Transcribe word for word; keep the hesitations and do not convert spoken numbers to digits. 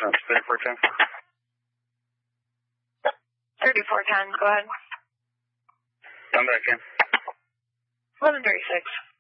thirty-four ten. thirty-four ten, go ahead. Come back in. eleven thirty-six.